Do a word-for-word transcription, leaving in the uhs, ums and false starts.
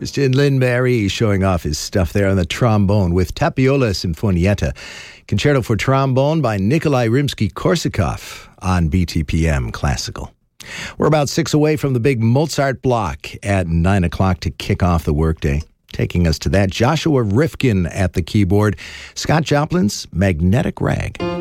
Christian Lindberg showing off his stuff there on the trombone with Tapiola Sinfonietta, concerto for trombone by Nikolai Rimsky-Korsakov on B T P M Classical. We're about six away from the big Mozart block at nine o'clock to kick off the workday. Taking us to that, Joshua Rifkin at the keyboard, Scott Joplin's Magnetic Rag.